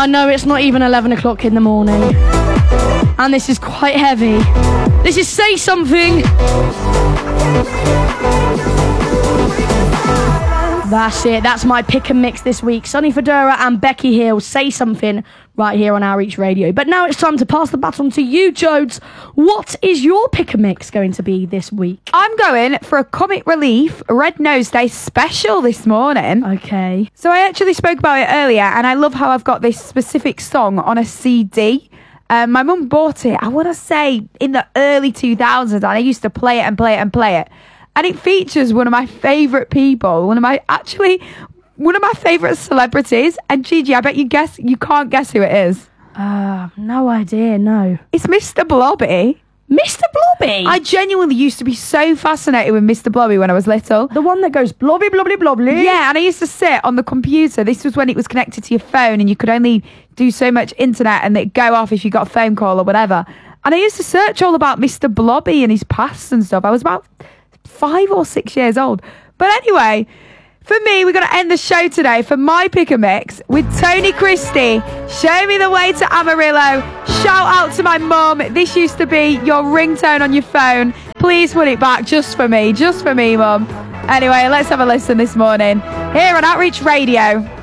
I know it's not even 11 o'clock in the morning. And this is quite heavy. This is Say Something. That's it. That's my pick and mix this week. Sonny Fodera and Becky Hill, Say Something, right here on Our Reach Radio. But now it's time to pass the baton to you, Jodes. What is your pick and mix going to be this week? I'm going for a Comic Relief Red Nose Day special this morning. Okay. So I actually spoke about it earlier, and I love how I've got this specific song on a CD. My mum bought it, I want to say, in the early 2000s, and I used to play it and play it and play it. And it features one of my favourite people, one of my favourite celebrities. And Gigi, I bet you can't guess who it is. No idea, no. It's Mr. Blobby. Mr. Blobby? I genuinely used to be so fascinated with Mr. Blobby when I was little. The one that goes blobby, blobby, blobby? Yeah, and I used to sit on the computer. This was when it was connected to your phone and you could only do so much internet and it'd go off if you got a phone call or whatever. And I used to search all about Mr. Blobby and his past and stuff. I was about 5 or 6 years old. But anyway, for me, we're going to end the show today for my pick a mix with Tony Christie. Show Me the Way to Amarillo. Shout out to my mum. This used to be your ringtone on your phone. Please put it back just for me, mum. Anyway, let's have a listen this morning here on Outreach Radio.